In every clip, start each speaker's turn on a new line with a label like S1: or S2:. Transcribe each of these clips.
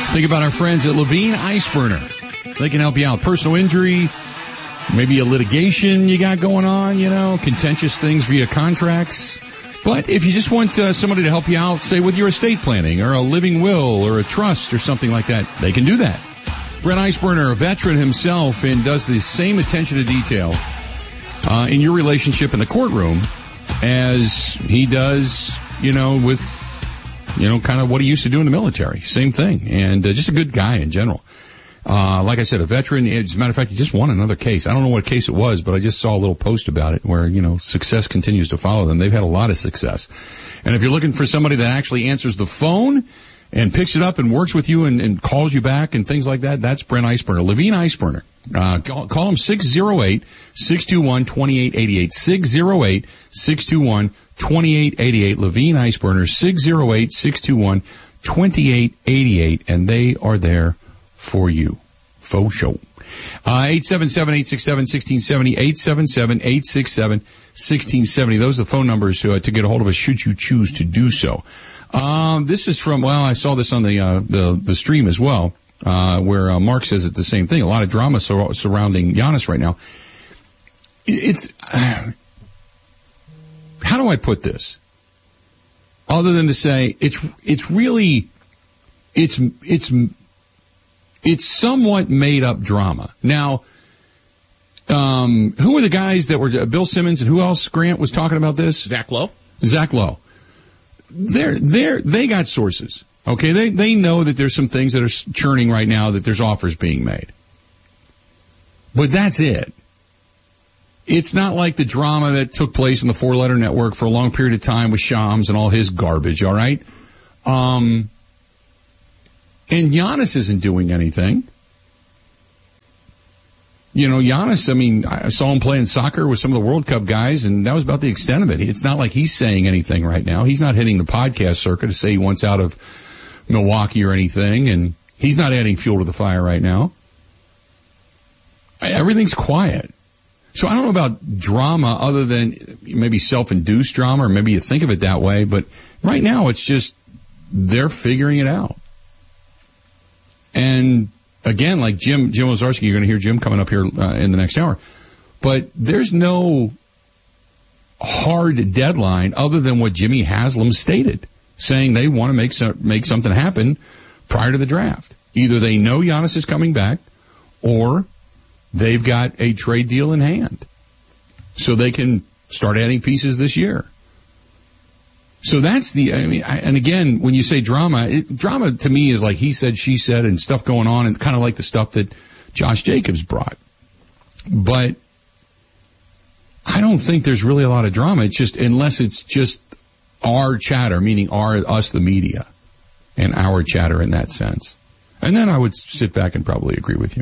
S1: Think about our friends at Levine Ice Burner. They can help you out. Personal injury, maybe a litigation you got going on, contentious things via contracts. But if you just want somebody to help you out, say with your estate planning or a living will or a trust or something like that, they can do that. Brent Iceburner, a veteran himself, and does the same attention to detail in your relationship in the courtroom as he does, with, kind of what he used to do in the military. Same thing. And just a good guy in general. Like I said, a veteran. As a matter of fact, he just won another case. I don't know what case it was, but I just saw a little post about it where, success continues to follow them. They've had a lot of success. And if you're looking for somebody that actually answers the phone and picks it up and works with you and calls you back and things like that, that's Brent Iceburner. Levine Iceburner. Call him 608-621-2888. 608-621-2888. Levine Iceburner, 608-621-2888. And they are there for you. Faux show. 877-867-1670, 877-867-1670. Those are the phone numbers to get a hold of us should you choose to do so. This is from, I saw this on the stream as well, where Mark says it's the same thing. A lot of drama surrounding Giannis right now. It's, how do I put this? Other than to say, it's really, it's somewhat made up drama. Now, who were the guys that were, Bill Simmons and who else, Grant, was talking about this?
S2: Zach Lowe.
S1: They got sources. Okay, they know that there's some things that are churning right now, that there's offers being made. But that's it. It's not like the drama that took place in the Four-Letter Network for a long period of time with Shams and all his garbage, all right? And Giannis isn't doing anything. Giannis, I saw him playing soccer with some of the World Cup guys, and that was about the extent of it. It's not like he's saying anything right now. He's not hitting the podcast circuit to say he wants out of Milwaukee or anything, and he's not adding fuel to the fire right now. Everything's quiet. So I don't know about drama other than maybe self-induced drama, or maybe you think of it that way, but right now it's just they're figuring it out. And again, like Jim Ozarski, you're going to hear Jim coming up here in the next hour. But there's no hard deadline other than what Jimmy Haslam stated, saying they want to make something happen prior to the draft. Either they know Giannis is coming back, or they've got a trade deal in hand, so they can start adding pieces this year. So that's and again, when you say drama, drama to me is like he said, she said, and stuff going on, and kind of like the stuff that Josh Jacobs brought. But I don't think there's really a lot of drama. It's just, unless it's just our chatter, meaning us, the media, and our chatter in that sense. And then I would sit back and probably agree with you.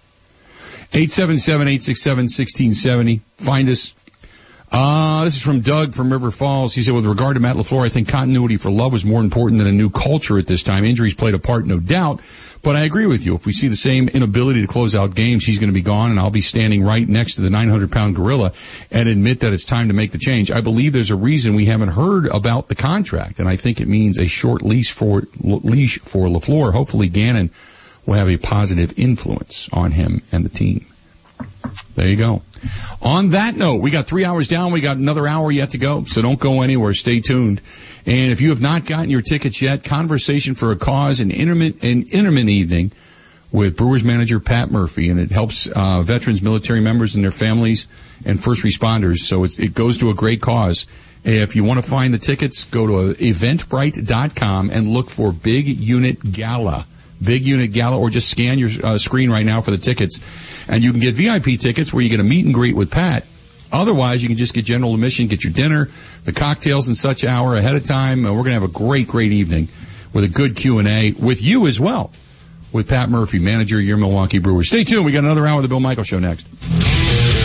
S1: 877-867-1670. Find us. This is from Doug from River Falls. He said, with regard to Matt LaFleur, I think continuity for Love was more important than a new culture at this time. Injuries played a part, no doubt. But I agree with you. If we see the same inability to close out games, he's going to be gone, and I'll be standing right next to the 900-pound gorilla and admit that it's time to make the change. I believe there's a reason we haven't heard about the contract, and I think it means a short leash for LaFleur. Hopefully Gannon will have a positive influence on him and the team. There you go. On that note, we got 3 hours down. We got another hour yet to go, so don't go anywhere. Stay tuned. And if you have not gotten your tickets yet, Conversation for a Cause, an intermittent evening with Brewers manager Pat Murphy, and it helps veterans, military members, and their families, and first responders. So it goes to a great cause. If you want to find the tickets, go to eventbrite.com and look for Big Unit Gala. Big Unit Gala, or just scan your screen right now for the tickets. And you can get VIP tickets where you get a meet and greet with Pat. Otherwise, you can just get general admission, get your dinner, the cocktails and such hour ahead of time. We're going to have a great, great evening with a good Q&A with you as well, with Pat Murphy, manager of your Milwaukee Brewers. Stay tuned. We got another hour of the Bill Michaels Show next.